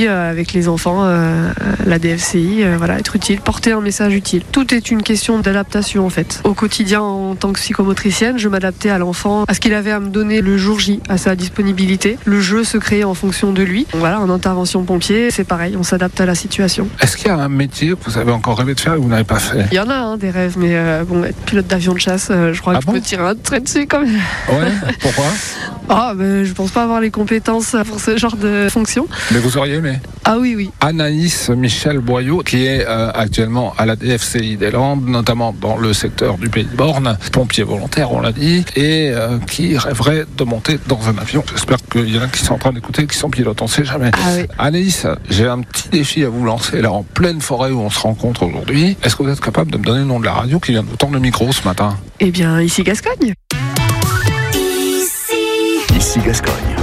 puis avec les enfants, la DFCI, être utile, porter un message utile. Tout est une question d'adaptation en fait. Au quotidien, en tant que psychomotricienne, je m'adaptais à l'enfant, à ce qu'il avait à me donner le jour J, à sa disponibilité. Le jeu se créait en fonction de lui. En intervention pompier, c'est pareil, on s'adapte à la situation. Est-ce qu'il y a un métier que vous avez encore rêvé de faire et que vous n'avez pas fait ? Il y en a des rêves, mais être pilote d'avion de chasse, je crois que je peux tirer un trait dessus quand même. Ouais, pourquoi ? Je pense pas avoir les compétences pour ce genre de fonction. Mais vous auriez aimé ? Ah oui. Anaïs Michel Boyau, qui est actuellement à la DFCI des Landes, notamment dans le secteur du Pays de Borne, pompier volontaire, on l'a dit, et qui rêverait de monter dans un avion. J'espère qu'il y en a qui sont en train d'écouter, qui sont pilotes, on ne sait jamais. Ah oui. Anaïs, j'ai un petit défi à vous lancer, là, en pleine forêt où on se rencontre aujourd'hui. Est-ce que vous êtes capable de me donner le nom de la radio qui vient de vous tendre le micro ce matin ? Eh bien, ici Gascogne. Ici Gascogne.